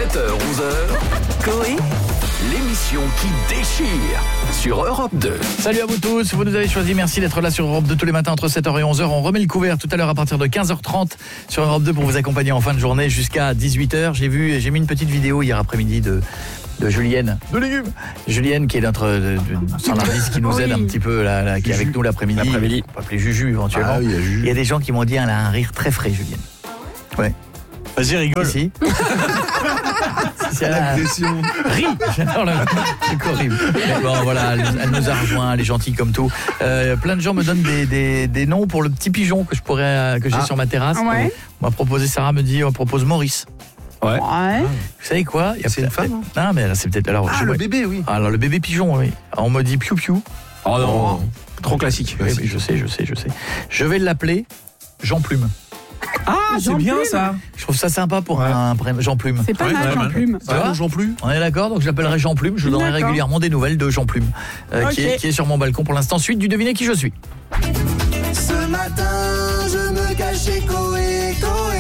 7h, 11h, Coé, l'émission qui déchire sur Europe 2. Salut à vous tous, vous nous avez choisi, merci d'être là sur Europe 2 tous les matins entre 7h et 11h. On remet le couvert tout à l'heure à partir de 15h30 sur Europe 2 pour vous accompagner en fin de journée jusqu'à 18h. J'ai mis une petite vidéo hier après-midi de Julienne, de légumes. Julienne qui est notre standardiste qui nous aide un petit peu là, qui est avec nous l'après-midi. On peut appeler Juju éventuellement. Il y a des gens qui m'ont dit elle a un rire très frais, Julienne. Ouais. Vas-y, rigole. Si. C'est l'agression. Ris. J'adore le truc horrible. Bon, voilà, elle nous a rejoint, elle est gentille comme tout. Plein de gens me donnent des noms pour le petit pigeon que j'ai sur ma terrasse. Ouais. On m'a proposé, Sarah me dit, on propose Maurice. Ouais. Vous savez quoi? C'est une femme. Non, mais là, c'est peut-être. Alors, le bébé, oui. Alors, le bébé pigeon, oui. On me dit Piu Piu. Oh non. Trop classique. Oui, je sais. Je vais l'appeler Jean Plume. Ah, c'est bien ça. Je trouve ça sympa pour un Jean Plume. C'est pas mal, Jean Plume. Jean Plume. On est d'accord, donc je l'appellerai Jean Plume. Je vous donnerai régulièrement des nouvelles de Jean Plume, qui est sur mon balcon pour l'instant. Suite du devinez qui je suis. Ce matin, je me cachais Coé.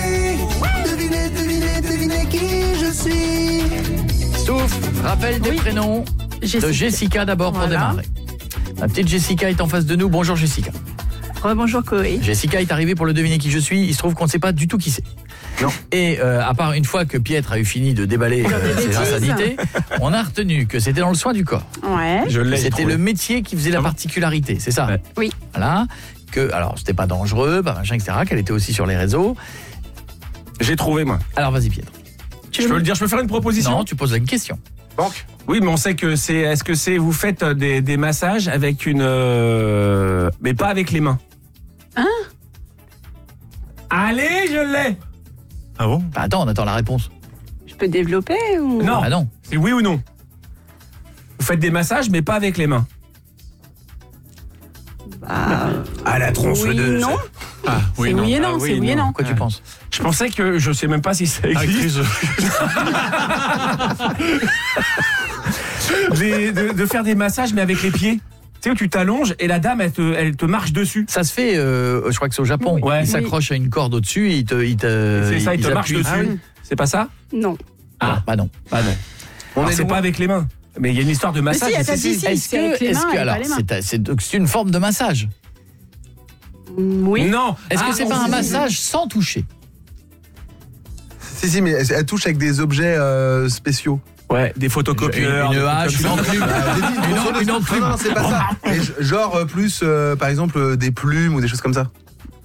Devinez qui je suis. Stouff, rappel des prénoms de Jessica d'abord pour démarrer. La petite Jessica est en face de nous. Bonjour Jessica. Bonjour Coé. Jessica est arrivée pour le deviner qui je suis. Il se trouve qu'on ne sait pas du tout qui c'est. Non. Et à part une fois que Pietre a eu fini de déballer ses insanités, on a retenu que c'était dans le soin du corps. Ouais. C'était le métier qui faisait la particularité, c'est ça? Oui. Voilà. Alors, c'était pas dangereux, machin, etc. Qu'elle était aussi sur les réseaux. J'ai trouvé, moi. Alors, vas-y, Pietre. Je peux le dire, je peux faire une proposition? Non, tu poses une question. Banque. Oui, mais on sait que est-ce que vous faites des massages avec mais pas avec les mains? Hein? Allez, je l'ai. Ah bon? Bah, attends, on attend la réponse. Je peux développer ou... Non. Ah non. C'est oui ou non? Vous faites des massages, mais pas avec les mains? À la tronçonneuse. Non. Ah, oui, c'est non. oui et non, Ah, oui, c'est oui et non. Pourquoi tu penses? Je pensais que je sais même pas si ça existe. de faire des massages mais avec les pieds. Tu sais où tu t'allonges et la dame elle te marche dessus. Ça se fait, je crois que c'est au Japon. Ouais. Il s'accroche à une corde au-dessus et il te marche dessus. Ah, oui. C'est pas ça? Non. Ah, bah non. C'est pas avec les mains. Mais il y a une histoire de massage. C'est une forme de massage? Oui. Non. Est-ce que c'est pas un massage sans toucher? Si, mais elle touche avec des objets spéciaux. Ouais, des photocopieurs. Une hache, une enclume. Une enclume. Non, c'est pas ça. Genre plus, par exemple, des plumes ou des choses comme ça.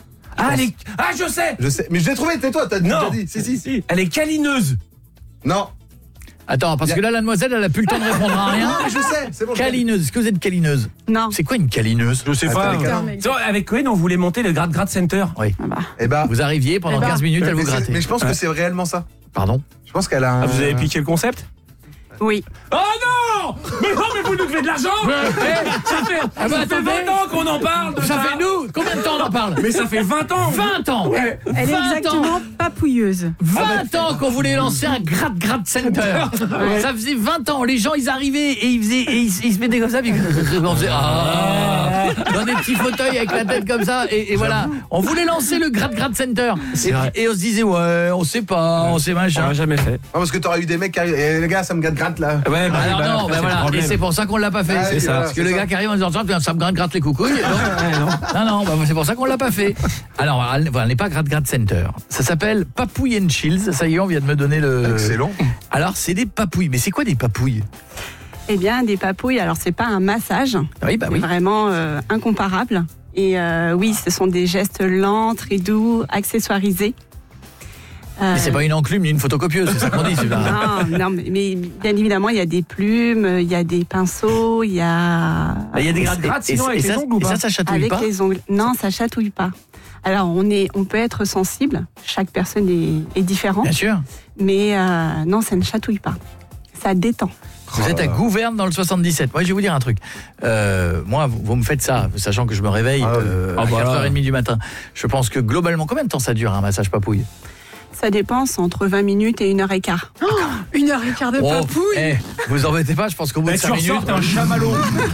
Je sais. Mais je l'ai trouvé, tais-toi, t'as déjà dit. Si. Elle est câlineuse. Non. Attends, parce que là, la demoiselle, elle a plus le temps de répondre à rien. Non, mais je sais, c'est bon. Câlineuse, est-ce que vous êtes câlineuse? Non. C'est quoi une câlineuse? Je sais pas. Avec Cohen, on voulait monter le Grad Center. Oui. Eh bah, vous arriviez, pendant 15 minutes, elle vous grattait. Mais je pense que c'est réellement ça. Pardon? Je pense qu'elle a un... Vous avez piqué le concept? Oui. Oh non! Mais vous nous devez de l'argent! Ça fait 20 ans qu'on en parle de ça fait nous! Combien de temps on en parle? Mais ça fait 20 ans! 20 ans! Ouais. Elle est exactement papouilleuse. 20 ans qu'on voulait lancer un Grad Center. Ça faisait 20 ans. Les gens, ils arrivaient et ils se mettaient comme ça, puis on faisait dans des petits fauteuils avec la tête comme ça. Et voilà. On voulait lancer le Grad Center. Et on se disait, ouais, on sait pas, on sait machin. On l'a jamais fait. Non, parce que t'aurais eu des mecs qui arrivent. Et les gars, ça me gratte là. Ouais, alors non, voilà. Et c'est pour ça qu'on l'a pas fait. C'est ça. Parce que le gars qui arrive en disant ça me gratte les coucouilles. Non, c'est pour ça qu'on l'a pas fait. Alors, elle n'est pas Grad Center. Ça s'appelle Papouille and Chills. Ça y est, on vient de me donner le... Excellent. Alors, c'est des papouilles. Mais c'est quoi des papouilles? Eh bien, des papouilles, alors c'est pas un massage. Oui, c'est vraiment incomparable. Et oui, ce sont des gestes lents, très doux, accessoirisés. Mais c'est pas une enclume ni une photocopieuse, c'est ça qu'on dit. Non, mais bien évidemment, il y a des plumes, il y a des pinceaux, il y a... Il y a des gratte sinon avec les ongles ou pas? Et ça chatouille pas? Avec les ongles. Non, ça chatouille pas. Alors, on peut être sensible, chaque personne est différente. Bien sûr. Mais non, ça ne chatouille pas. Ça détend. Vous êtes à Gouverne dans le 77. Moi, je vais vous dire un truc. Moi, vous me faites ça, sachant que je me réveille à 4h30 du matin. Je pense que globalement, combien de temps ça dure un massage papouille? Ça dépend, c'est entre 20 minutes et 1h15. 1h15 de papouille. Vous embêtez pas, je pense qu'au bout de 5 minutes... Tu ressors, t'es un chamallow.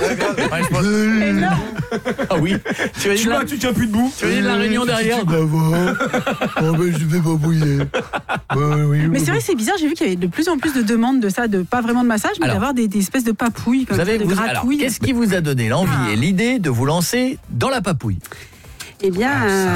Ah oui. Tu tiens plus debout. Tu veux la réunion derrière. Je vais papouiller. Mais c'est vrai que c'est bizarre, j'ai vu qu'il y avait de plus en plus de demandes de ça, de pas vraiment de massage, mais d'avoir des espèces de papouilles, comme de gratouilles. Alors, qu'est-ce qui vous a donné l'envie et l'idée de vous lancer dans la papouille? Eh bien,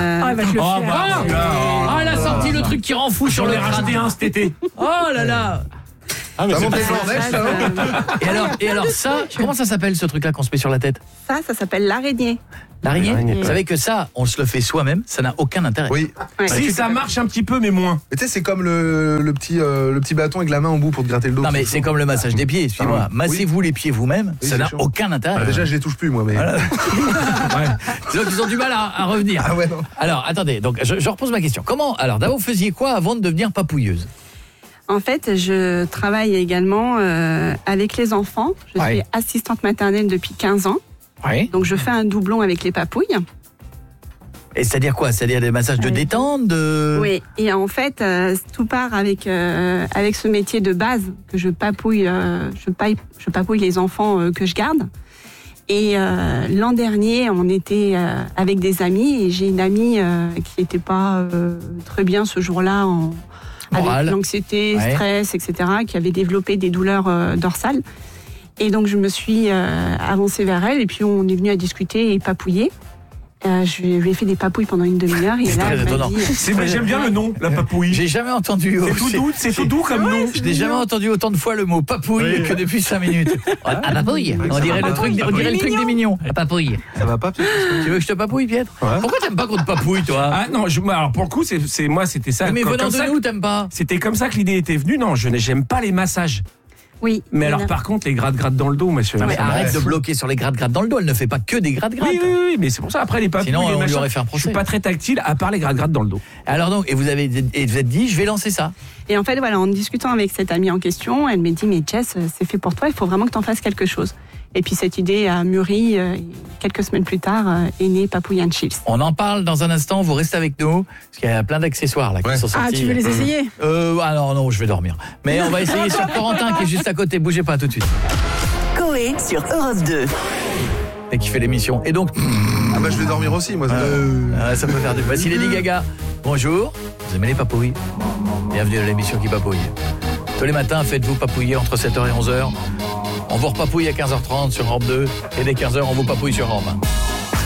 elle a sorti le truc qui rend fou sur le crâne. J'en ai racheté un cet été. Oh là là. Ah, mais Ça c'est monte pas les ça. journées, Et alors ça, comment ça s'appelle ce truc-là qu'on se met sur la tête? Ça s'appelle l'araignée. L'araignée. L'araignée. Vous savez que ça, on se le fait soi-même, ça n'a aucun intérêt. Oui. Ouais. Si, ça marche un petit peu, mais moins. Mais tu sais, c'est comme le petit bâton avec la main au bout pour te gratter le dos. Non mais c'est comme le massage des pieds, excusez-moi. Massez-vous les pieds vous-même, Oui, ça c'est n'a chiant. aucun intérêt. Déjà, je les touche plus, moi, mais. Donc ils ont du mal à revenir. Ah ouais, non. Alors attendez, donc je repose ma question. Comment, alors d'abord vous faisiez quoi avant de devenir papouilleuse? En fait, je travaille également avec les enfants. Je suis assistante maternelle depuis 15 ans. Oui. Donc, je fais un doublon avec les papouilles. Et c'est-à-dire quoi? C'est-à-dire des massages de détente Oui, et en fait, tout part avec ce métier de base que je papouille, je papouille les enfants que je garde. Et l'an dernier, on était avec des amis et j'ai une amie qui n'était pas très bien ce jour-là avec l'anxiété, stress, etc., qui avait développé des douleurs dorsales. Et donc, je me suis avancée vers elle et puis on est venu à discuter et papouiller. Je lui ai fait des papouilles pendant une demi-heure et là, elle m'a dit... C'est vrai, j'aime bien le nom, la papouille. J'ai jamais entendu... C'est tout doux comme nom. Je n'ai jamais entendu autant de fois le mot papouille que depuis 5 minutes. Ah, papouille. On dirait le truc des mignons. La papouille. Ça va pas, Pierre? Tu veux que je te papouille, Pietre? Pourquoi t'aimes pas qu'on te papouille, toi? Ah non, alors pour le coup, c'est moi, c'était ça. Mais venant comme de nous, t'aimes pas? C'était comme ça que l'idée était venue. Non, j'aime pas les massages. Oui. Mais alors par contre, les gratte-gratte dans le dos, monsieur. Non, mais arrête de bloquer sur les gratte-gratte dans le dos. Elle ne fait pas que des gratte-gratte. Oui, mais c'est pour ça. Après les papouilles, sinon, on lui machins, aurait fait un procès. Je suis pas très tactile, à part les gratte-gratte dans le dos. Alors donc, et vous êtes dit, je vais lancer ça. Et en fait, voilà, en discutant avec cette amie en question, elle m'a dit, mais Jess, c'est fait pour toi, il faut vraiment que tu en fasses quelque chose. Et puis cette idée a mûri, quelques semaines plus tard, est née Papouille and Chills. On en parle dans un instant, vous restez avec nous, parce qu'il y a plein d'accessoires là qui sont sortis. Ah, tu veux les essayer? Alors non, je vais dormir. Mais on va essayer sur Corentin qui est juste à côté, bougez pas tout de suite. Coé sur Europe 2. Et qui fait l'émission. Et donc... Ah bah je vais dormir aussi, moi. ça peut faire du... Voici Lady Gaga. Bonjour, vous aimez les papouilles? Bienvenue à l'émission qui papouille. Tous les matins, faites-vous papouiller entre 7h et 11h. On vous repapouille à 15h30 sur Europe 2 et dès 15h, on vous papouille sur Europe 1.